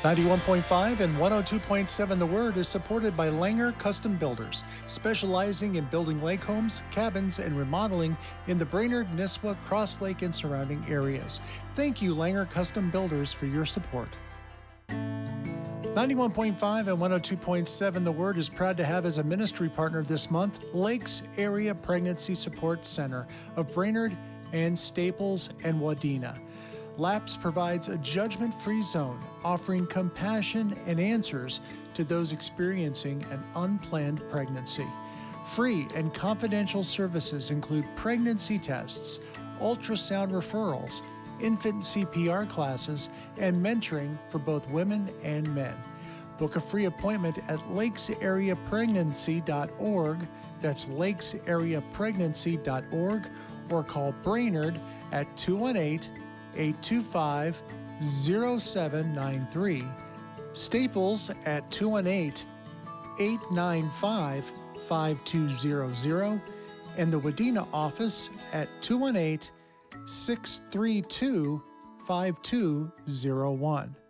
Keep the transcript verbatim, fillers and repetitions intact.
ninety-one point five and one oh two point seven The Word is supported by Langer Custom Builders, specializing in building lake homes, cabins, and remodeling in the Brainerd, Nisswa, Cross Lake, and surrounding areas. Thank you, Langer Custom Builders, for your support. ninety-one point five and one oh two point seven The Word is proud to have as a ministry partner this month Lakes Area Pregnancy Support Center of Brainerd and Staples and Wadena. LAPS provides a judgment-free zone offering compassion and answers to those experiencing an unplanned pregnancy. Free and confidential services include pregnancy tests, ultrasound referrals, infant C P R classes, and mentoring for both women and men. Book a free appointment at lakes area pregnancy dot org. That's lakes area pregnancy dot org, or call Brainerd at two one eight, eight two five, zero seven nine three, Staples at two one eight, eight nine five, five two zero zero, and the Wadena office at two one eight, six three two, five two zero one.